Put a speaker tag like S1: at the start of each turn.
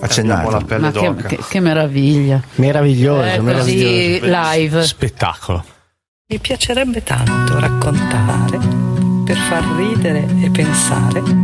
S1: accennato.
S2: La pelle d'oca.
S3: Che meraviglia.
S4: Meraviglioso,
S3: così live.
S4: Spettacolo.
S5: Mi piacerebbe tanto raccontare per far ridere e pensare